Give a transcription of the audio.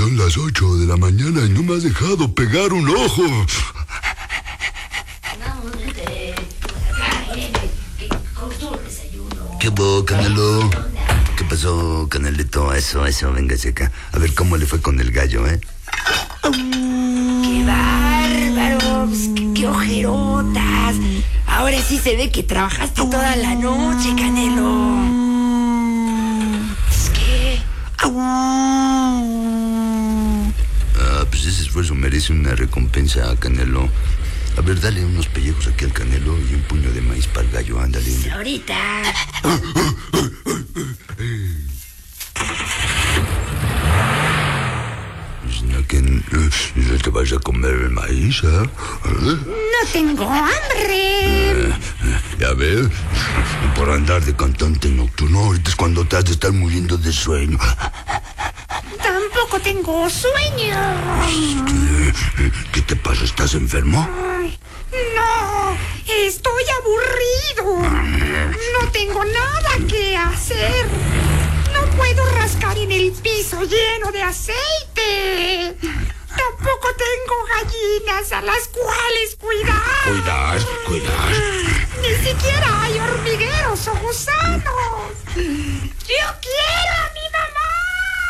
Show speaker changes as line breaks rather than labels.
Son las 8 de la mañana y no me has dejado pegar un ojo. ¿Qué hubo, Canelo? ¿Qué pasó, Canelito? Eso, véngase acá. A ver cómo le fue con el gallo, ¿eh?
¡Qué bárbaro! ¡Qué ojerotas! Ahora sí se ve que trabajaste toda la noche, Canelo. Es que...
Pues ese esfuerzo merece una recompensa, Canelo. A ver, dale unos pellejos aquí al Canelo y un puño de maíz para el gallo, ándale.
Ahorita.
¿No te vas a comer el maíz, eh?
No tengo hambre.
Ya ves, por andar de cantante nocturno, ahorita es cuando te has de estar muriendo de sueño.
Tampoco tengo sueño.
¿Qué te pasa? ¿Estás enfermo?
No, estoy aburrido. No tengo nada que hacer. No puedo rascar en el piso lleno de aceite. Tampoco tengo gallinas a las cuales cuidar.